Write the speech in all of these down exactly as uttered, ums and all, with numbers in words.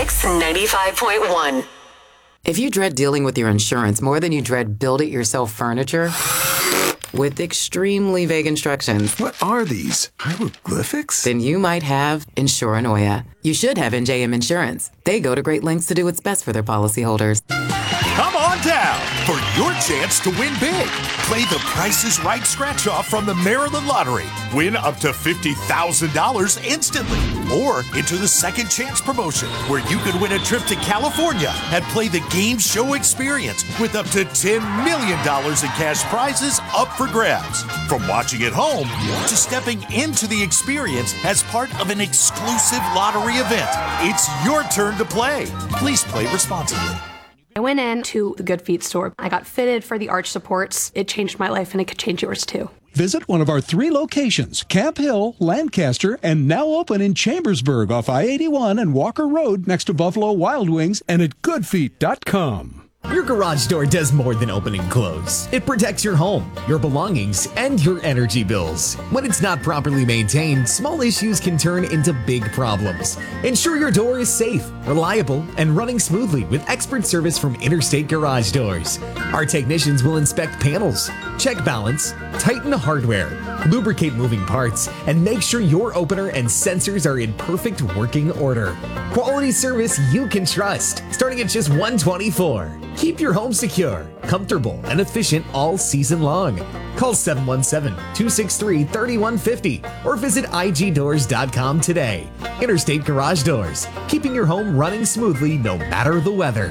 Mix ninety-five point one. If you dread dealing with your insurance more than you dread build-it-yourself furniture with extremely vague instructions, what are these? Hieroglyphics? Then you might have Insuranoia. You should have N J M Insurance. They go to great lengths to do what's best for their policyholders. Come on down for your chance to win big. Play the Price is Right scratch-off from the Maryland Lottery. Win up to fifty thousand dollars instantly. Or enter the Second Chance promotion, where you could win a trip to California and play the game show experience with up to ten million dollars in cash prizes up for grabs. From watching at home to stepping into the experience as part of an exclusive lottery event. It's your turn to play. Please play responsibly. I went into the Good Feet store. I got fitted for the arch supports. It changed my life, and it could change yours too. Visit one of our three locations, Camp Hill, Lancaster, and now open in Chambersburg off I eighty-one and Walker Road next to Buffalo Wild Wings, and at good feet dot com. Your garage door does more than open and close. It protects your home, your belongings, and your energy bills. When it's not properly maintained, small issues can turn into big problems. Ensure your door is safe, reliable, and running smoothly with expert service from Interstate Garage Doors. Our technicians will inspect panels, check balance, tighten hardware, lubricate moving parts, and make sure your opener and sensors are in perfect working order. Quality service you can trust, starting at just one hundred twenty-four dollars. Keep your home secure, comfortable, and efficient all season long. Call seven one seven, two six three, three one five zero or visit I G doors dot com today. Interstate Garage Doors, keeping your home running smoothly no matter the weather.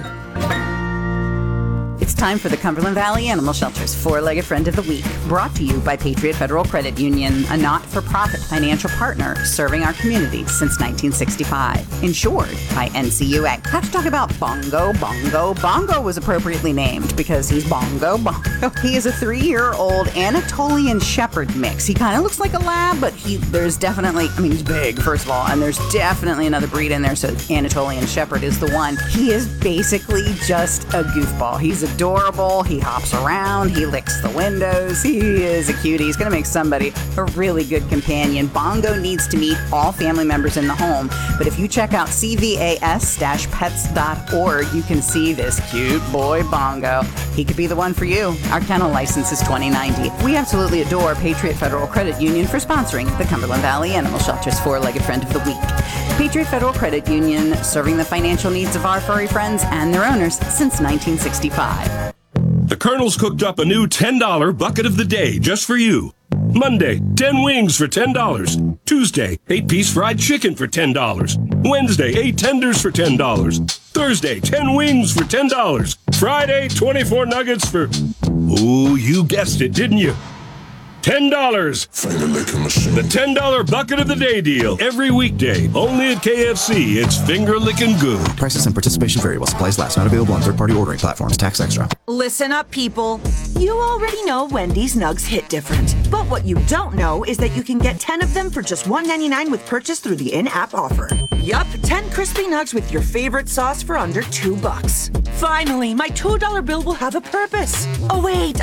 It's time for the Cumberland Valley Animal Shelter's Four-Legged Friend of the Week, brought to you by Patriot Federal Credit Union, a not-for-profit financial partner serving our community since nineteen sixty-five. Insured by N C U A. Have to talk about Bongo. Bongo. Bongo was appropriately named because he's Bongo. Bongo. He is a three-year-old Anatolian Shepherd mix. He kind of looks like a lab, but he there's definitely, I mean, he's big, first of all, and there's definitely another breed in there, so Anatolian Shepherd is the one. He is basically just a goofball. He's adorable. He hops around. He licks the windows. He is a cutie. He's going to make somebody a really good companion. Bongo needs to meet all family members in the home, but if you check out c v a s dash pets dot org, you can see this cute boy Bongo. He could be the one for you. Our kennel license is twenty ninety. We absolutely adore Patriot Federal Credit Union for sponsoring the Cumberland Valley Animal Shelter's Four-Legged Friend of the Week. Patriot Federal Credit Union, serving the financial needs of our furry friends and their owners since nineteen sixty-five. The Colonel's cooked up a new ten dollar bucket of the day just for you. Monday, ten wings for ten dollars. Tuesday, eight piece fried chicken for ten dollars. Wednesday, eight tenders for ten dollars. Thursday, ten wings for ten dollars. Friday, twenty-four nuggets for... Ooh, you guessed it, didn't you? ten dollars. Finger licking machine. The ten dollar bucket of the day deal. Every weekday. Only at K F C. It's finger licking good. Prices and participation vary while supplies last. Not available on third-party ordering platforms. Tax extra. Listen up, people. You already know Wendy's Nugs hit different. But what you don't know is that you can get ten of them for just one ninety-nine with purchase through the in-app offer. Yup, ten crispy nugs with your favorite sauce for under two bucks. Finally, my two dollar bill will have a purpose. Oh wait,